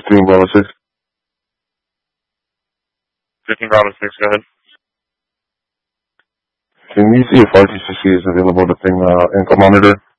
15 Bravo 6. 15 Bravo 6, go ahead. Can you see if RTCC is available to ping ankle monitor?